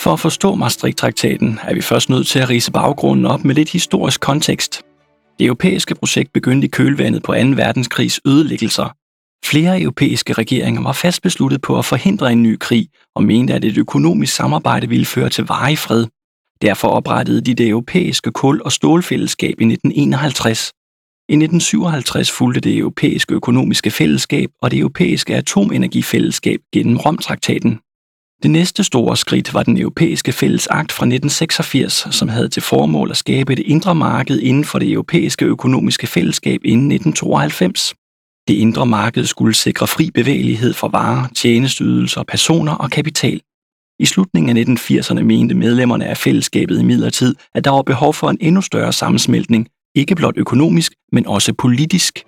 For at forstå Maastricht-traktaten er vi først nødt til at ridse baggrunden op med lidt historisk kontekst. Det europæiske projekt begyndte i kølvandet på 2. verdenskrigs ødelæggelser. Flere europæiske regeringer var fast besluttet på at forhindre en ny krig og mente, at et økonomisk samarbejde ville føre til varig fred. Derfor oprettede de det europæiske kul- og stålfællesskab i 1951. I 1957 fulgte det europæiske økonomiske fællesskab og det europæiske atomenergifællesskab gennem Romtraktaten. Det næste store skridt var den europæiske fællesakt fra 1986, som havde til formål at skabe et indre marked inden for det europæiske økonomiske fællesskab inden 1992. Det indre marked skulle sikre fri bevægelighed for varer, tjenesteydelser, personer og kapital. I slutningen af 1980'erne mente medlemmerne af fællesskabet imidlertid, at der var behov for en endnu større sammensmeltning, ikke blot økonomisk, men også politisk.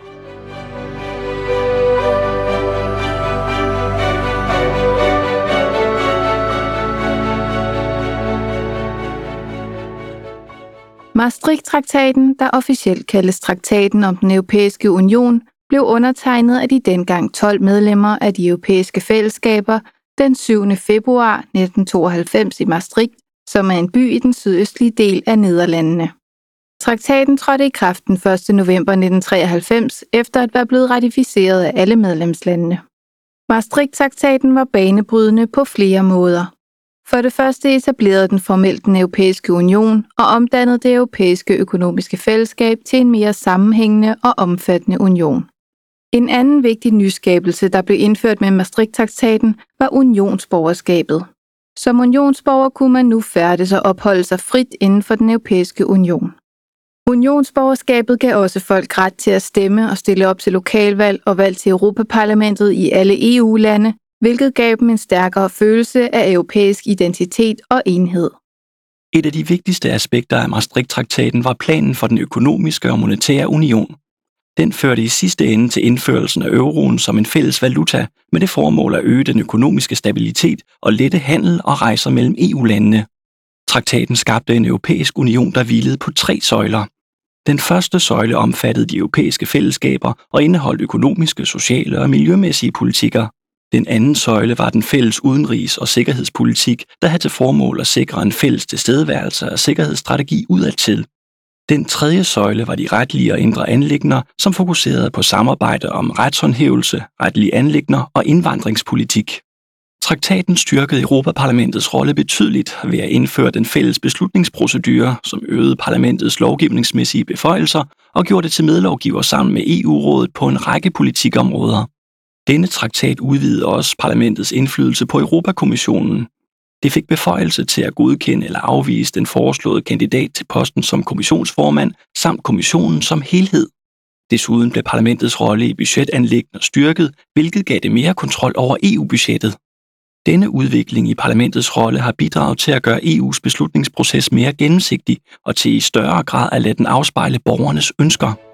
Maastricht-traktaten, der officielt kaldes Traktaten om den Europæiske Union, blev undertegnet af de dengang 12 medlemmer af de europæiske fællesskaber den 7. februar 1992 i Maastricht, som er en by i den sydøstlige del af Nederlandene. Traktaten trådte i kraft den 1. november 1993, efter at være blevet ratificeret af alle medlemslandene. Maastricht-traktaten var banebrydende på flere måder. For det første etablerede den formelt den Europæiske Union og omdannede det europæiske økonomiske fællesskab til en mere sammenhængende og omfattende union. En anden vigtig nyskabelse, der blev indført med Maastricht-traktaten, var unionsborgerskabet. Som unionsborger kunne man nu færdes og opholde sig frit inden for den Europæiske Union. Unionsborgerskabet gav også folk ret til at stemme og stille op til lokalvalg og valg til Europaparlamentet i alle EU-lande, hvilket gav dem en stærkere følelse af europæisk identitet og enhed. Et af de vigtigste aspekter af Maastricht-traktaten var planen for den økonomiske og monetære union. Den førte i sidste ende til indførelsen af euroen som en fælles valuta med det formål at øge den økonomiske stabilitet og lette handel og rejser mellem EU-landene. Traktaten skabte en europæisk union, der hvilede på 3 søjler. Den første søjle omfattede de europæiske fællesskaber og indeholdt økonomiske, sociale og miljømæssige politikker. Den anden søjle var den fælles udenrigs- og sikkerhedspolitik, der havde til formål at sikre en fælles tilstedeværelse og sikkerhedsstrategi udadtil. Den tredje søjle var de retlige og indre anliggender, som fokuserede på samarbejde om retshåndhævelse, retlige anliggender og indvandringspolitik. Traktaten styrkede Europaparlamentets rolle betydeligt ved at indføre den fælles beslutningsprocedure, som øgede parlamentets lovgivningsmæssige beføjelser og gjorde det til medlovgiver sammen med EU-rådet på en række politikområder. Denne traktat udvidede også parlamentets indflydelse på Europakommissionen. Det fik beføjelse til at godkende eller afvise den foreslåede kandidat til posten som kommissionsformand samt kommissionen som helhed. Desuden blev parlamentets rolle i budgetanliggender styrket, hvilket gav det mere kontrol over EU-budgettet. Denne udvikling i parlamentets rolle har bidraget til at gøre EU's beslutningsproces mere gennemsigtig og til i større grad at lade den afspejle borgernes ønsker.